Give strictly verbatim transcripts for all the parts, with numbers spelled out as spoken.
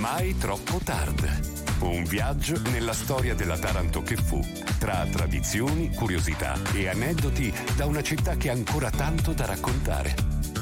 mai troppo tardi. Un viaggio nella storia della Taranto che fu, tra tradizioni, curiosità e aneddoti da una città che ha ancora tanto da raccontare.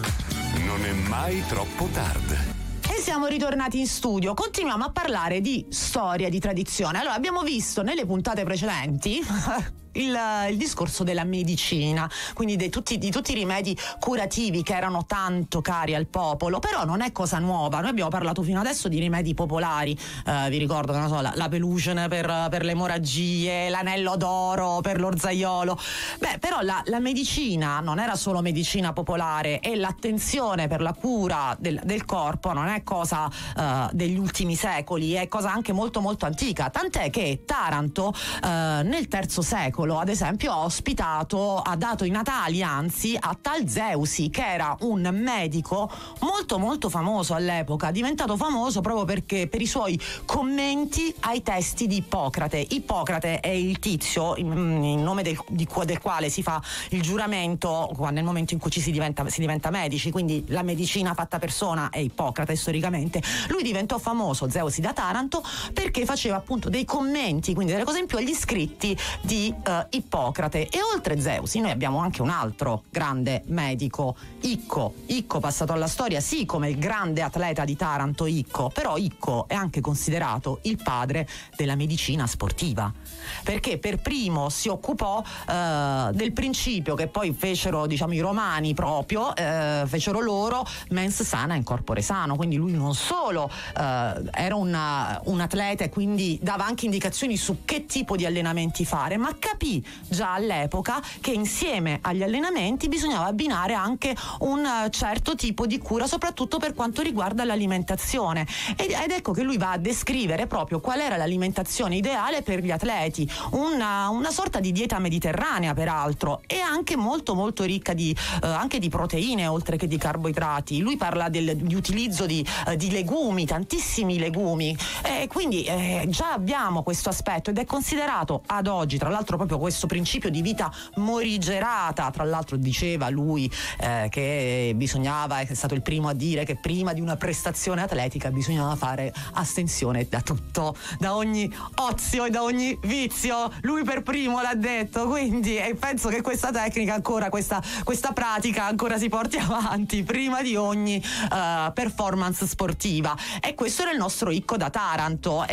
Non è mai troppo tardi. E siamo ritornati in studio, continuiamo a parlare di storia, di tradizione. Allora, abbiamo visto nelle puntate precedenti il, il discorso della medicina, quindi di tutti, di tutti i rimedi curativi che erano tanto cari al popolo, però non è cosa nuova. Noi abbiamo parlato fino adesso di rimedi popolari, eh, vi ricordo che non so, la, la peluche per, per le emorragie, l'anello d'oro per l'orzaiolo. Beh, però la, la medicina non era solo medicina popolare, e l'attenzione per la cura del, del corpo non è cosa eh, degli ultimi secoli, è cosa anche molto molto antica, tant'è che Taranto eh, nel terzo secolo ad esempio ha ospitato, ha dato i natali anzi a tal Zeusi, che era un medico molto molto famoso all'epoca, diventato famoso proprio perché per i suoi commenti ai testi di Ippocrate. Ippocrate è il tizio in nome del, di, del quale si fa il giuramento nel momento in cui ci si diventa, si diventa medici, quindi la medicina fatta persona è Ippocrate storicamente. Lui diventò famoso, Zeusi da Taranto, perché faceva appunto dei commenti, quindi delle cose in più agli scritti di uh, Ippocrate. E oltre Zeusi noi abbiamo anche un altro grande medico, Icco. Icco passato alla storia sì come il grande atleta di Taranto, Icco, però Icco è anche considerato il padre della medicina sportiva, perché per primo si occupò uh, del principio che poi fecero, diciamo, i romani proprio, uh, fecero loro, mens sana in corpore sano. Quindi lui non solo uh, era una, un atleta e quindi dava anche indicazioni su che tipo di allenamenti fare, ma capì già all'epoca che insieme agli allenamenti bisognava abbinare anche un certo tipo di cura, soprattutto per quanto riguarda l'alimentazione. Ed, ed ecco che lui va a descrivere proprio qual era l'alimentazione ideale per gli atleti, una, una sorta di dieta mediterranea peraltro, e anche molto molto ricca di, eh, anche di proteine oltre che di carboidrati. Lui parla del, di utilizzo di, eh, di legumi, tantissimi legumi, e quindi eh, già abbiamo questo aspetto, ed è considerato ad oggi, tra l'altro, proprio questo principio di vita morigerata. Tra l'altro diceva lui eh, che bisognava, è stato il primo a dire che prima di una prestazione atletica bisognava fare astensione da tutto, da ogni ozio e da ogni vizio. Lui per primo l'ha detto, quindi e penso che questa tecnica ancora, questa, questa pratica ancora si porti avanti prima di ogni uh, performance sportiva. E questo era il nostro Icco da Taranto,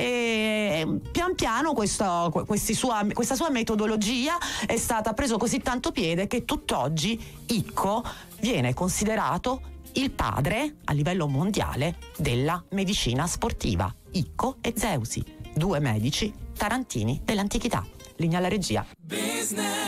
e pian piano questo, questi sua, questa sua metodologia è stata preso così tanto piede che tutt'oggi Icco viene considerato il padre a livello mondiale della medicina sportiva. Icco e Zeusi, due medici tarantini dell'antichità. Linea alla regia. Business.